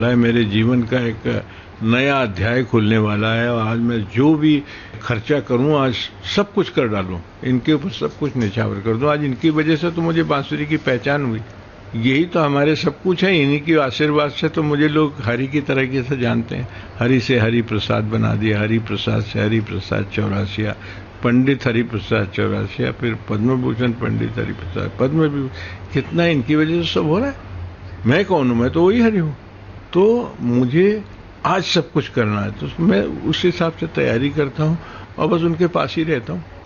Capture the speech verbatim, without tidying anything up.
मेरे जीवन का एक नया अध्याय खुलने वाला है और आज मैं जो भी खर्चा करूं, आज सब कुछ कर डालूं, इनके ऊपर सब कुछ निछावर कर दूं। आज इनकी वजह से तो मुझे बांसुरी की पहचान हुई। यही तो हमारे सब कुछ है, इन्हीं की आशीर्वाद से तो मुझे लोग हरि की तरह से जानते हैं। हरि से हरि प्रसाद बना दिया, हरि प्रसाद से हरि प्रसाद चौरासिया, पंडित हरि प्रसाद चौरासिया, फिर पद्म भूषण पंडित हरि प्रसाद पद्म भी। कितना इनकी वजह से सब हो रहा है। मैं कौन हूं? मैं तो वही हरि हूं। तो मुझे आज सब कुछ करना है, तो मैं उस हिसाब से तैयारी करता हूं और बस उनके पास ही रहता हूं।